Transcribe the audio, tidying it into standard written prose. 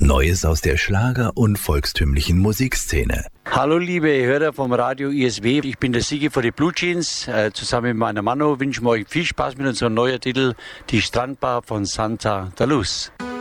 Neues aus der Schlager- und volkstümlichen Musikszene. Hallo liebe Hörer vom Radio ISW, ich bin der Sigi von den Blue Jeans. Zusammen mit meiner Mano wünschen wir euch viel Spaß mit unserem neuen Titel Die Strandbar von Santa da Luz.